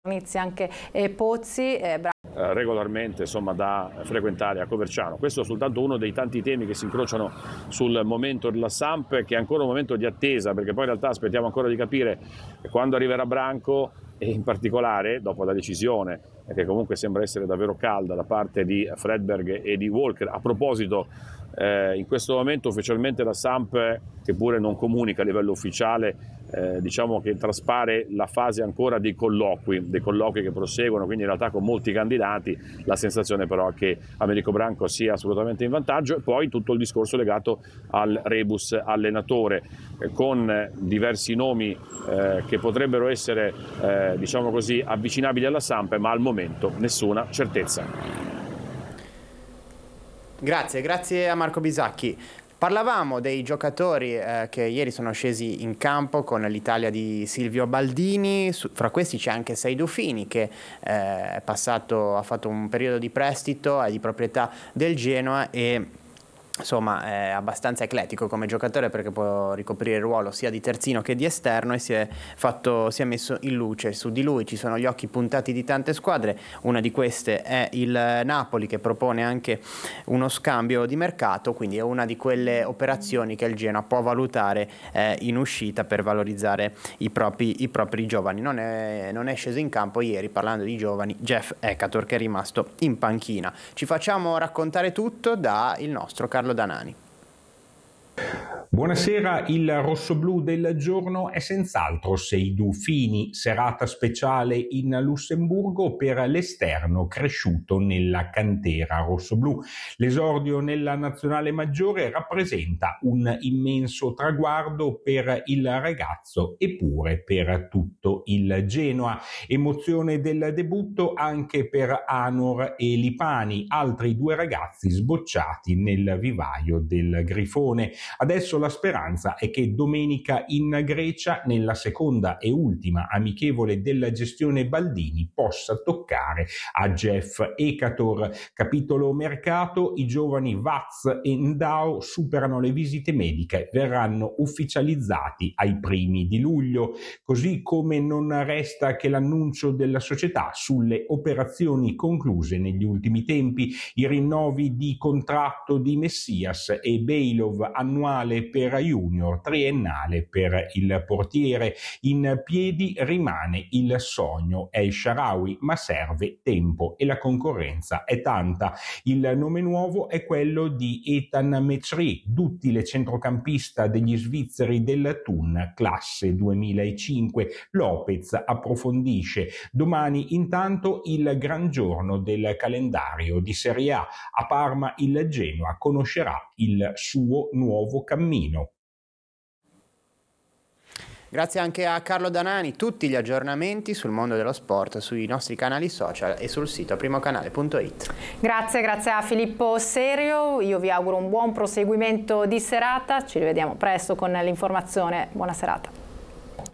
Inizia anche Pozzi. Regolarmente insomma da frequentare a Coverciano. Questo è soltanto uno dei tanti temi che si incrociano sul momento della Samp, che è ancora un momento di attesa, perché poi in realtà aspettiamo ancora di capire quando arriverà Branco, e in particolare dopo la decisione che comunque sembra essere davvero calda da parte di Fredberg e di Walker. A proposito, in questo momento ufficialmente la Samp, che pure non comunica a livello ufficiale, diciamo che traspare la fase ancora dei colloqui che proseguono, quindi in realtà con molti candidati. La sensazione però è che Americo Branco sia assolutamente in vantaggio, e poi tutto il discorso legato al rebus allenatore, con diversi nomi che potrebbero essere diciamo così avvicinabili alla Samp, ma al momento nessuna certezza. Grazie a Marco Bisacchi. Parlavamo dei giocatori che ieri sono scesi in campo con l'Italia di Silvio Baldini. Fra questi c'è anche Seydou Fini, che ha fatto un periodo di prestito, è di proprietà del Genoa e insomma è abbastanza eclettico come giocatore, perché può ricoprire il ruolo sia di terzino che di esterno, e si è messo in luce. Su di lui ci sono gli occhi puntati di tante squadre. Una di queste è il Napoli, che propone anche uno scambio di mercato, quindi è una di quelle operazioni che il Genoa può valutare in uscita per valorizzare i propri giovani. Non è sceso in campo ieri, parlando di giovani, Jeff Ekator, che è rimasto in panchina. Ci facciamo raccontare tutto da il nostro Carlo Danani. Buonasera, il rossoblù del giorno è senz'altro Seydou Fini, serata speciale in Lussemburgo per l'esterno cresciuto nella cantera rossoblù. L'esordio nella nazionale maggiore rappresenta un immenso traguardo per il ragazzo e pure per tutto il Genoa. Emozione del debutto anche per Anor e Lipani, altri due ragazzi sbocciati nel vivaio del Grifone. Adesso la speranza è che domenica in Grecia, nella seconda e ultima amichevole della gestione Baldini, possa toccare a Jeff Ekator. Capitolo mercato: i giovani Vaz e Ndao superano le visite mediche, verranno ufficializzati ai primi di luglio, così come non resta che l'annuncio della società sulle operazioni concluse negli ultimi tempi, i rinnovi di contratto di Messias e Beilov annuale per Junior, triennale per il portiere. In piedi rimane il sogno El Shaarawy, ma serve tempo e la concorrenza è tanta. Il nome nuovo è quello di Ethan Mechri, duttile centrocampista degli svizzeri del Thun, classe 2005. Lopez approfondisce: domani intanto il gran giorno del calendario di Serie A. A Parma il Genoa conoscerà il suo nuovo cammino. Grazie anche a Carlo Danani. Tutti gli aggiornamenti sul mondo dello sport sui nostri canali social e sul sito primocanale.it. Grazie a Filippo Serio. Io vi auguro un buon proseguimento di serata. Ci rivediamo presto con l'informazione. Buona serata.